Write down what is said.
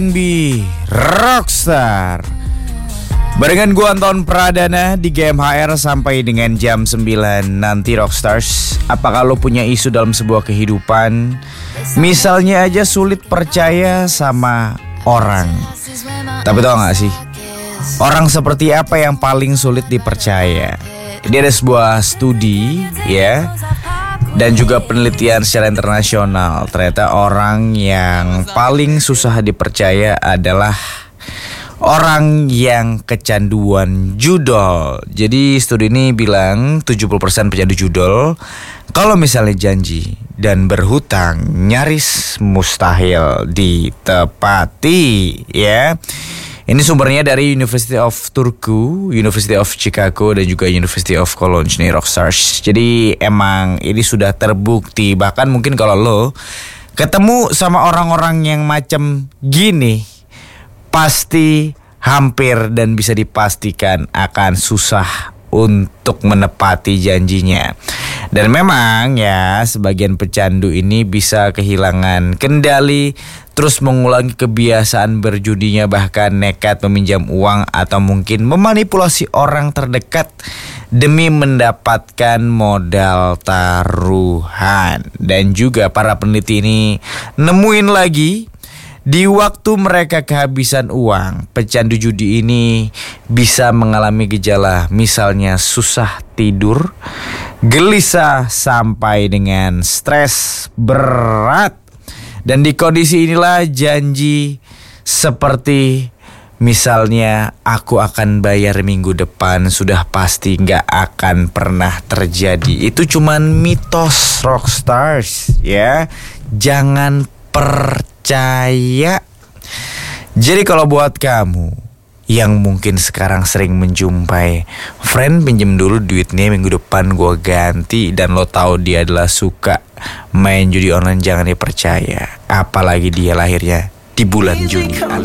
Rockstar barengan gua Anton Pradana di GMHR sampai dengan jam 9 nanti. Rockstars, apakah lo punya isu dalam sebuah kehidupan? Misalnya aja sulit percaya sama orang. Tapi tau gak sih, orang seperti apa yang paling sulit dipercaya? Ini ada sebuah studi ya, dan juga penelitian secara internasional. Ternyata orang yang paling susah dipercaya adalah orang yang kecanduan judol. Jadi studi ini bilang 70% pecandu judol kalau misalnya janji dan berhutang nyaris mustahil ditepati ya. Ini sumbernya dari University of Turku, University of Chicago, dan juga University of Cologne nih Rockstars. Jadi emang ini sudah terbukti. Bahkan mungkin kalau lo ketemu sama orang-orang yang macam gini, pasti hampir dan bisa dipastikan akan susah untuk menepati janjinya. Dan memang ya, sebagian pecandu ini bisa kehilangan kendali, terus mengulangi kebiasaan berjudinya, bahkan nekat meminjam uang atau mungkin memanipulasi orang terdekat demi mendapatkan modal taruhan. Dan juga para peneliti ini nemuin lagi, di waktu mereka kehabisan uang, pecandu judi ini bisa mengalami gejala misalnya susah tidur, gelisah sampai dengan stres berat. Dan di kondisi inilah janji seperti misalnya aku akan bayar minggu depan sudah pasti gak akan pernah terjadi. Itu cuman mitos Rockstars ya. Jangan percaya. Jadi kalau buat kamu yang mungkin sekarang sering menjumpai friend, pinjem dulu duitnya, minggu depan gue ganti, dan lo tahu dia adalah suka main judi online, jangan dipercaya. Apalagi dia lahirnya di bulan Juni.